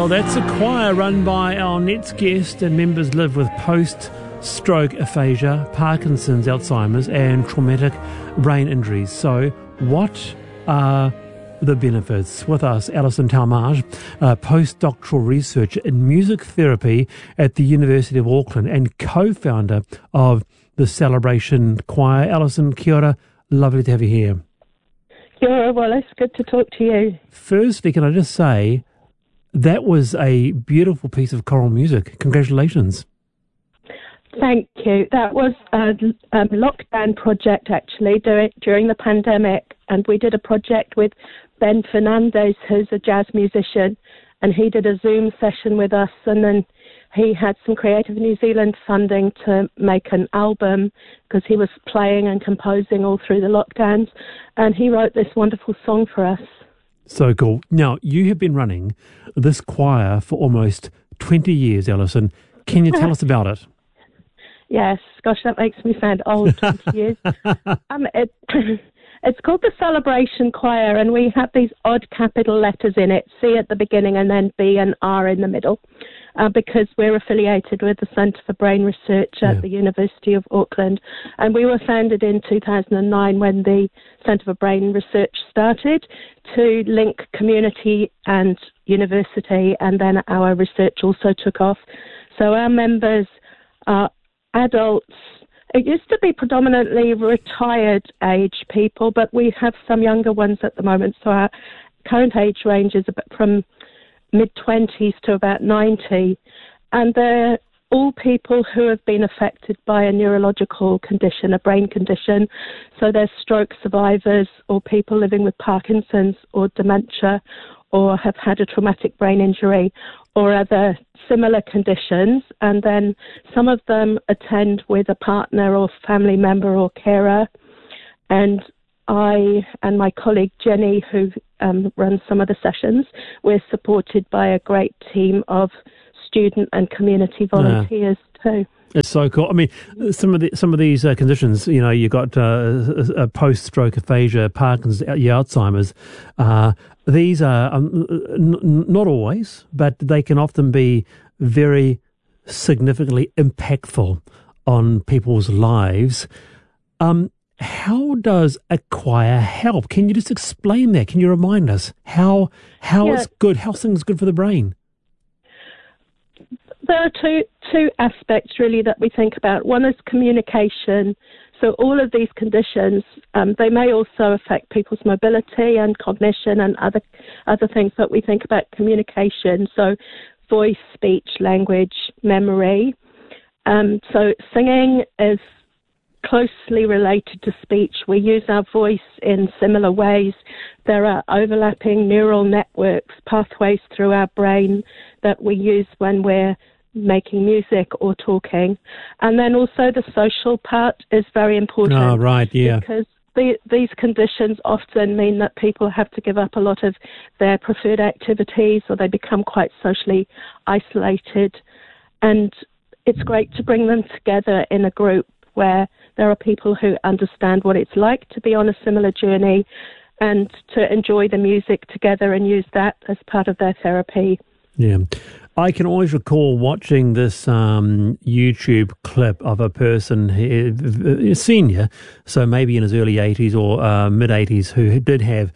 Well, that's a choir run by our next guest, and members live with post-stroke aphasia, Parkinson's, Alzheimer's and traumatic brain injuries. So what are the benefits? With us, Alison Talmage, postdoctoral researcher in music therapy at the University of Auckland and co-founder of the Celebration Choir. Alison, kia ora, lovely to have you here. Kia ora, Wallace, good to talk to you. Firstly, can I just say, that was a beautiful piece of choral music. Congratulations. Thank you. That was a lockdown project, actually, during the pandemic. And we did a project with Ben Fernandez, who's a jazz musician. And he did a Zoom session with us. And then he had some Creative New Zealand funding to make an album because he was playing and composing all through the lockdowns. And he wrote this wonderful song for us. So cool. Now, you have been running this choir for almost 20 years, Alison. Can you tell us about it? Yes. Gosh, that makes me sound old, 20 years. It's called the Celebration Choir, and we have these odd capital letters in it, C at the beginning and then B and R in the middle, because we're affiliated with the Centre for Brain Research at the University of Auckland. And we were founded in 2009 when the Centre for Brain Research started to link community and university, and then our research also took off. So our members are adults. It used to be predominantly retired age people, but we have some younger ones at the moment. So our current age range is from mid-20s to about 90. And they're all people who have been affected by a neurological condition, a brain condition. So they're stroke survivors or people living with Parkinson's or dementia or have had a traumatic brain injury or other similar conditions. And then some of them attend with a partner or family member or carer. And I and my colleague Jenny, who runs some of the sessions, we're supported by a great team of student and community volunteers too. It's so cool. I mean, some of these conditions, you know, you've got a post-stroke aphasia, Parkinson's, Alzheimer's. These are not always, but they can often be very significantly impactful on people's lives. How does a choir help? Can you just explain that? Can you remind us how it's good? How things good for the brain? There are two aspects really that we think about. One is communication. So all of these conditions, they may also affect people's mobility and cognition and other things that we think about communication. So voice, speech, language, memory. So singing is closely related to speech. We use our voice in similar ways. There are overlapping neural networks, pathways through our brain that we use when we're making music or talking. And then also the social part is very important. Oh, right, yeah. Because these conditions often mean that people have to give up a lot of their preferred activities or they become quite socially isolated. And it's great to bring them together in a group where there are people who understand what it's like to be on a similar journey and to enjoy the music together and use that as part of their therapy. Yeah. I can always recall watching this YouTube clip of a person, a senior, so maybe in his early 80s or mid-80s, who did have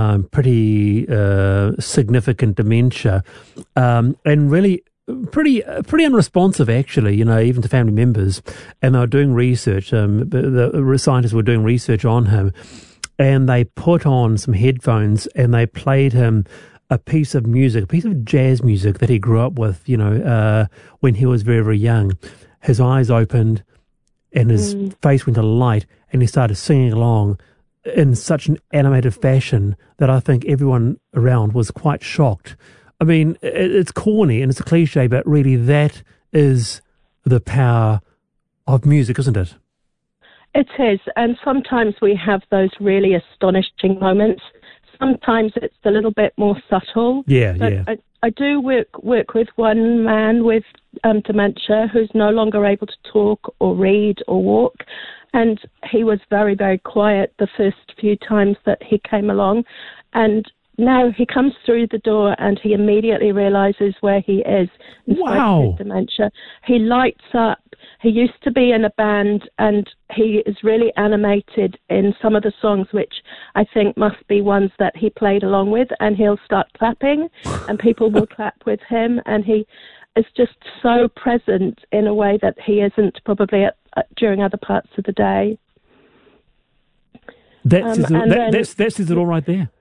pretty significant dementia and really pretty unresponsive, actually, you know, even to family members. And they were doing research. The scientists were doing research on him, and they put on some headphones and they played him a piece of music, a piece of jazz music that he grew up with, you know, when he was very, very young. His eyes opened and his face went to light, and he started singing along in such an animated fashion that I think everyone around was quite shocked. I mean, it's corny and it's a cliche, but really that is the power of music, isn't it? It is, and sometimes we have those really astonishing moments. Sometimes it's a little bit more subtle. Yeah, but yeah. I do work with one man with dementia who's no longer able to talk or read or walk, and he was very, very quiet the first few times that he came along. And now he comes through the door and he immediately realizes where he is in spite of his dementia. He lights up. He used to be in a band, and he is really animated in some of the songs, which I think must be ones that he played along with, and he'll start clapping, and people will clap with him, and he is just so present in a way that he isn't probably during other parts of the day. That says it all right there.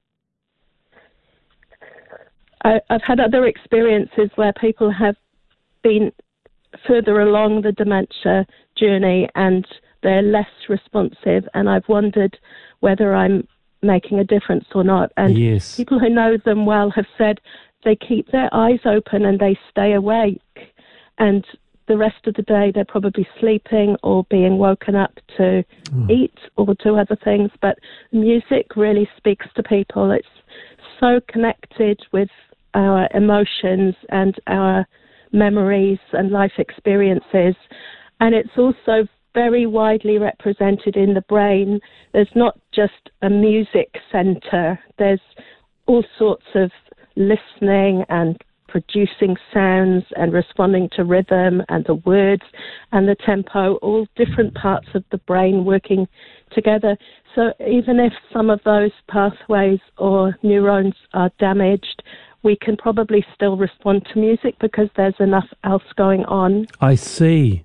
I've had other experiences where people have been further along the dementia journey and they're less responsive, and I've wondered whether I'm making a difference or not. And yes. People who know them well have said they keep their eyes open and they stay awake, and the rest of the day they're probably sleeping or being woken up to eat or do other things. But music really speaks to people. It's so connected with our emotions and our memories and life experiences, and it's also very widely represented in the brain. There's not just a music center, there's all sorts of listening and producing sounds and responding to rhythm and the words and the tempo, all different parts of the brain working together. So even if some of those pathways or neurons are damaged, we can probably still respond to music because there's enough else going on. I see.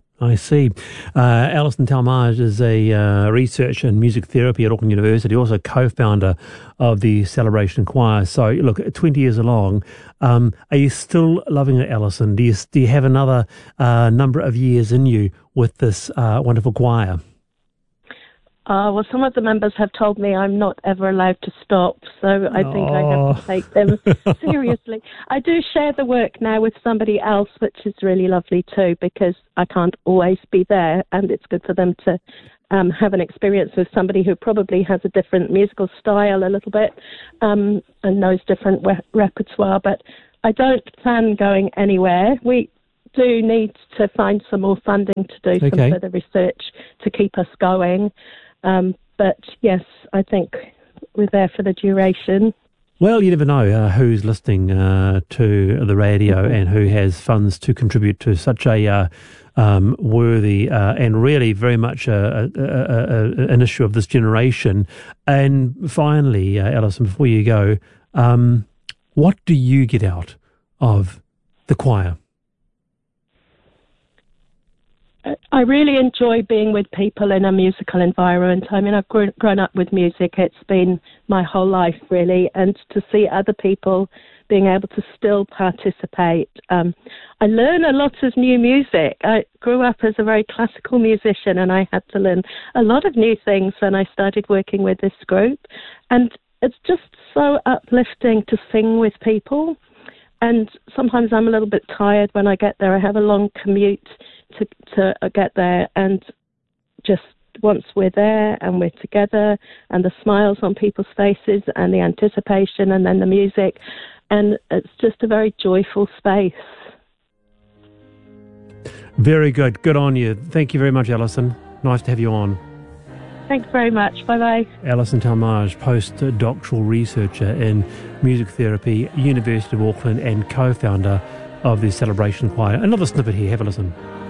Alison Talmage is a researcher in music therapy at Auckland University, also co-founder of the Celebration Choir. So, look, 20 years along, are you still loving it, Alison? Do you have another number of years in you with this wonderful choir? Well, some of the members have told me I'm not ever allowed to stop, so I think I have to take them seriously. I do share the work now with somebody else, which is really lovely too, because I can't always be there, and it's good for them to have an experience with somebody who probably has a different musical style a little bit and knows different repertoire. But I don't plan going anywhere. We do need to find some more funding to do some further research to keep us going. But yes, I think we're there for the duration. Well, you never know who's listening to the radio and who has funds to contribute to such a worthy and really very much an issue of this generation. And finally, Alison, before you go, what do you get out of the choir? I really enjoy being with people in a musical environment. I mean, I've grown up with music. It's been my whole life, really. And to see other people being able to still participate. I learn a lot of new music. I grew up as a very classical musician, and I had to learn a lot of new things when I started working with this group. And it's just so uplifting to sing with people. And sometimes I'm a little bit tired when I get there. I have a long commute to get there, and just once we're there and we're together and the smiles on people's faces and the anticipation and then the music, and it's just a very joyful space. Very good. Good on you. Thank you very much, Alison. Nice to have you on. Thanks very much. Bye-bye. Alison Talmage, postdoctoral researcher in music therapy, University of Auckland, and co-founder of the Celebration Choir. Another snippet here. Have a listen.